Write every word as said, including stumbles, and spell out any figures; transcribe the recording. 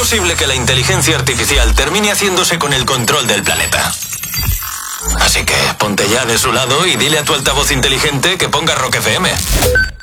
posible que la inteligencia artificial termine haciéndose con el control del planeta. Así que ponte ya de su lado y dile a tu altavoz inteligente que ponga Rock F M.